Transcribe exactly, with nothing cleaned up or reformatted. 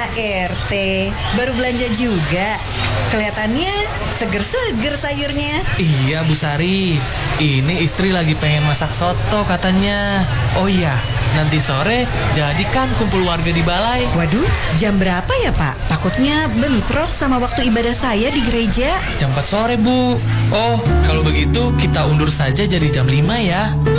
Pak R T, baru belanja juga. Kelihatannya seger-seger sayurnya. Iya Bu Sari, ini istri lagi pengen masak soto katanya. Oh iya, nanti sore jadikan kumpul warga di balai. Waduh, jam berapa ya Pak? Takutnya bentrok sama waktu ibadah saya di gereja. Jam empat sore Bu. Oh, kalau begitu kita undur saja jadi jam lima ya.